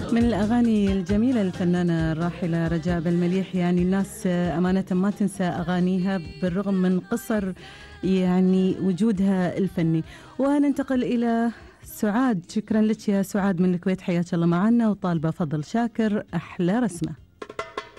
من الأغاني الجميلة الفنانة الراحلة رجاء بالمليح، يعني الناس أمانة ما تنسى أغانيها بالرغم من قصر يعني وجودها الفني. وننتقل إلى سعاد. شكرا لك يا سعاد من الكويت، حياك الله معنا، وطالبة فضل شاكر أحلى رسمة.